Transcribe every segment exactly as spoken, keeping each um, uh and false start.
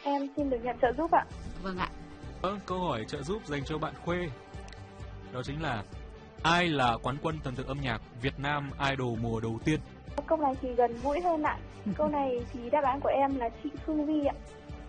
Em xin được nhận trợ giúp ạ. Vâng ạ. Vâng, câu hỏi trợ giúp dành cho bạn Khuê đó chính là ai là quán quân thần tượng âm nhạc Việt Nam Idol mùa đầu tiên? Câu này thì gần gũi hơn ạ. Câu này thì đáp án của em là chị Phương Vi ạ.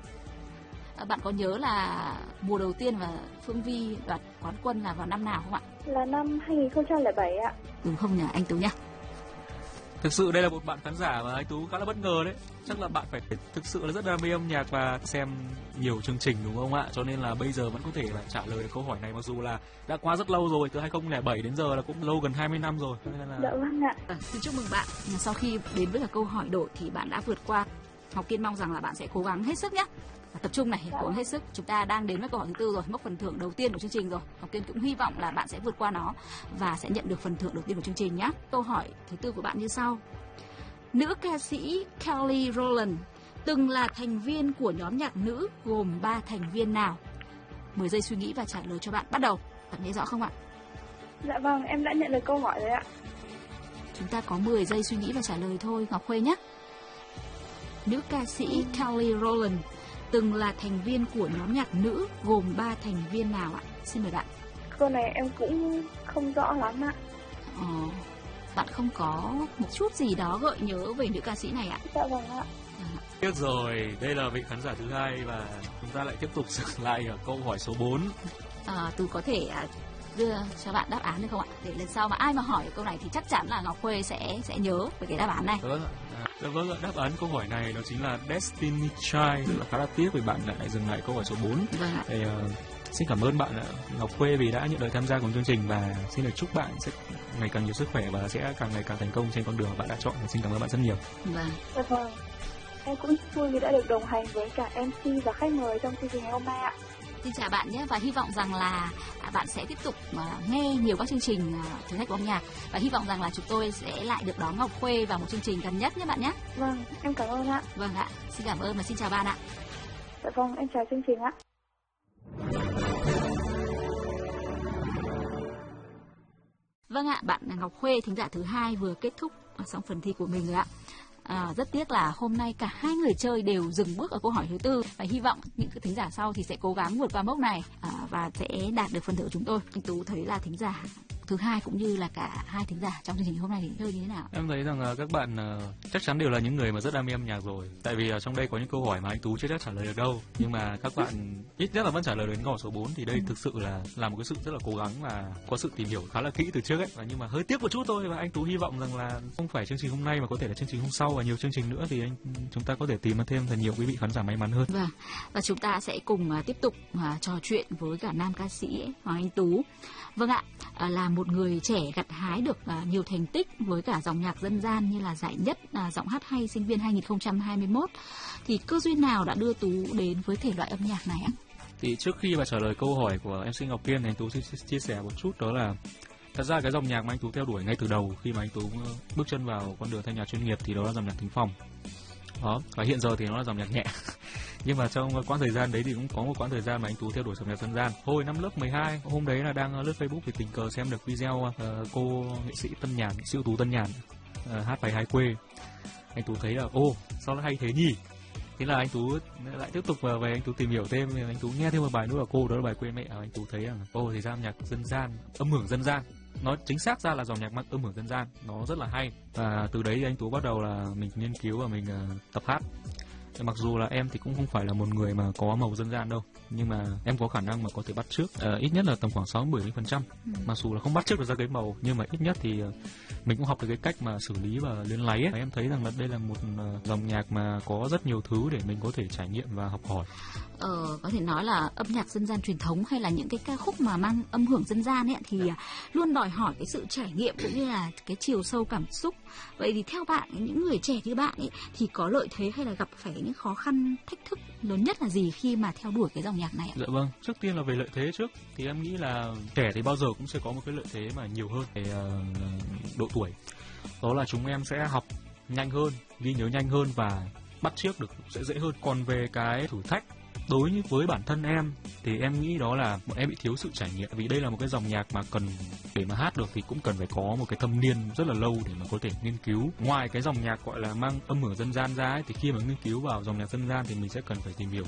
À, bạn có nhớ là mùa đầu tiên và Phương Vi đoạt quán quân là vào năm nào không ạ? Là năm hai nghìn không trăm lẻ bảy ạ. Đúng không nhỉ anh Tú nhỉ? Thực sự đây là một bạn khán giả mà anh Tú khá là bất ngờ đấy. Chắc là bạn phải thực sự là rất đam mê âm nhạc và xem nhiều chương trình đúng không ạ? Cho nên là bây giờ vẫn có thể là trả lời được câu hỏi này, mặc dù là đã qua rất lâu rồi, từ hai nghìn không trăm lẻ bảy đến giờ là cũng lâu gần hai mươi năm rồi. Cho nên là... Dạ vâng ạ. À, xin chúc mừng bạn. Sau khi đến với cả câu hỏi đổi thì bạn đã vượt qua. Ngọc Kiên mong rằng là bạn sẽ cố gắng hết sức nhé. Và tập trung này, cố gắng hết sức. Chúng ta đang đến với câu hỏi thứ tư rồi, mốc phần thưởng đầu tiên của chương trình rồi. Ngọc Kiên cũng hy vọng là bạn sẽ vượt qua nó và sẽ nhận được phần thưởng đầu tiên của chương trình nhé. Câu hỏi thứ tư của bạn như sau. Nữ ca sĩ Kelly Rowland từng là thành viên của nhóm nhạc nữ gồm ba thành viên nào? mười giây suy nghĩ và trả lời cho bạn. Bắt đầu. Bạn nghe rõ không ạ? Dạ vâng, em đã nhận được câu hỏi rồi ạ. Chúng ta có mười giây suy nghĩ và trả lời thôi Ngọc Khuê nhé. Nữ ca sĩ Kelly Rowland từng là thành viên của nhóm nhạc nữ gồm ba thành viên nào ạ? Xin mời bạn. Câu này em cũng không rõ lắm ạ. Ờ, bạn không có một chút gì đó gợi nhớ về nữ ca sĩ này ạ? Dạ vâng ạ. Biết rồi, đây là vị khán giả thứ hai và chúng ta lại tiếp tục dừng lại ở câu hỏi số bốn. À, Tú có thể đưa cho bạn đáp án được không ạ? Để lần sau mà ai mà hỏi câu này thì chắc chắn là Ngọc Khuê sẽ sẽ nhớ về cái đáp án này. Vâng ạ. À, vâng ạ, đáp án câu hỏi này đó chính là Destiny Child. Rất là khá là tiếc vì bạn lại dừng lại câu hỏi số bốn. Vâng ạ. Thì, uh, xin cảm ơn bạn Ngọc Khuê vì đã nhận lời tham gia cùng chương trình và xin được chúc bạn sẽ ngày càng nhiều sức khỏe và sẽ càng ngày càng thành công trên con đường mà bạn đã chọn. Xin cảm ơn bạn rất nhiều. Vâng. Dạ vâng. Em cũng vui vì đã được đồng hành với cả em xê và khách mời trong chương trình ngày hôm nay ạ. Xin chào bạn nhé và hy vọng rằng là bạn sẽ tiếp tục uh, nghe nhiều các chương trình uh, thử thách của âm nhạc và hy vọng rằng là chúng tôi sẽ lại được đón Ngọc Khuê vào một chương trình gần nhất nhé bạn nhé. Vâng, em cảm ơn ạ. Vâng ạ, xin cảm ơn và xin chào bạn ạ. Dạ vâng, em chào chương trình ạ. Vâng ạ, bạn Ngọc Khuê thính giả thứ hai vừa kết thúc xong phần thi của mình rồi ạ. À, rất tiếc là hôm nay cả hai người chơi đều dừng bước ở câu hỏi thứ tư và hy vọng những thính giả sau thì sẽ cố gắng vượt qua mốc này à, và sẽ đạt được phần thưởng của chúng tôi. Anh Tú thấy là thính giả thứ hai cũng như là cả hai thính giả trong chương trình hôm nay thì chơi như thế nào? Em thấy rằng uh, các bạn uh, chắc chắn đều là những người mà rất đam mê âm nhạc rồi. Tại vì uh, trong đây có những câu hỏi mà anh Tú chưa chắc trả lời được đâu. Nhưng mà các bạn ít nhất là vẫn trả lời đến câu hỏi số bốn thì đây ừ. thực sự là là một cái sự rất là cố gắng và có sự tìm hiểu khá là kỹ từ trước ấy. Và nhưng mà hơi tiếc một chút thôi và anh Tú hy vọng rằng là không phải chương trình hôm nay mà có thể là chương trình hôm sau và nhiều chương trình nữa thì anh chúng ta có thể tìm thêm thật nhiều quý vị khán giả may mắn hơn. Vâng. Và chúng ta sẽ cùng uh, tiếp tục uh, trò chuyện với cả nam ca sĩ ấy, Hoàng Anh Tú. Vâng ạ, uh, là một người trẻ gặt hái được uh, nhiều thành tích với cả dòng nhạc dân gian như là giải nhất uh, giọng hát hay sinh viên hai nghìn không trăm hai mươi mốt. Thì cơ duyên nào đã đưa Tú đến với thể loại âm nhạc này ạ? Thì trước khi mà trả lời câu hỏi của em xê Ngọc Kiên thì anh Tú xin chia sẻ một chút đó là thật ra cái dòng nhạc mà anh Tú theo đuổi ngay từ đầu khi mà anh Tú bước chân vào con đường thanh nhạc chuyên nghiệp thì đó là dòng nhạc thính phòng. Đó, và hiện giờ thì nó là dòng nhạc nhẹ. Nhưng mà trong quãng thời gian đấy thì cũng có một quãng thời gian mà anh Tú theo đuổi dòng nhạc dân gian. Hồi năm lớp mười hai, hôm đấy là đang lướt Facebook thì tình cờ xem được video uh, cô nghệ sĩ Tân Nhàn, nghệ sĩ ưu tú Tân Nhàn uh, hát bài Hai Quê. Anh Tú thấy là ô, sao nó hay thế nhỉ? Thế là anh Tú lại tiếp tục về anh Tú tìm hiểu thêm, anh Tú nghe thêm một bài nữa của cô, đó là bài Quê Mẹ. Anh Tú thấy rằng ô thì ra nhạc dân gian, âm hưởng dân gian, nó chính xác ra là dòng nhạc mang âm hưởng dân gian, nó rất là hay. Và từ đấy anh Tú bắt đầu là mình nghiên cứu và mình uh, tập hát. Mặc dù là em thì cũng không phải là một người mà có màu dân gian đâu, nhưng mà em có khả năng mà có thể bắt chước uh, ít nhất là tầm khoảng sáu đến bảy mươi phần trăm. Ừ. Mặc dù là không bắt chước được ra cái màu, nhưng mà ít nhất thì uh, mình cũng học được cái cách mà xử lý và luyến láy ấy. Em thấy rằng là đây là một uh, dòng nhạc mà có rất nhiều thứ để mình có thể trải nghiệm và học hỏi. Ờ, có thể nói là âm nhạc dân gian truyền thống hay là những cái ca khúc mà mang âm hưởng dân gian ấy thì luôn đòi hỏi cái sự trải nghiệm cũng như là cái chiều sâu cảm xúc. Vậy thì theo bạn, những người trẻ như bạn ấy thì có lợi thế hay là gặp phải những khó khăn, thách thức lớn nhất là gì khi mà theo đuổi cái dòng nhạc này ạ? Dạ vâng, trước tiên là về lợi thế trước thì em nghĩ là trẻ thì bao giờ cũng sẽ có một cái lợi thế mà nhiều hơn về uh, độ tuổi. Đó là chúng em sẽ học nhanh hơn, ghi nhớ nhanh hơn và bắt chước được sẽ dễ hơn. Còn về cái thử thách đối với bản thân em thì em nghĩ đó là bọn em bị thiếu sự trải nghiệm, vì đây là một cái dòng nhạc mà cần để mà hát được thì cũng cần phải có một cái thâm niên rất là lâu để mà có thể nghiên cứu. Ngoài cái dòng nhạc gọi là mang âm hưởng dân gian ra ấy, thì khi mà nghiên cứu vào dòng nhạc dân gian thì mình sẽ cần phải tìm hiểu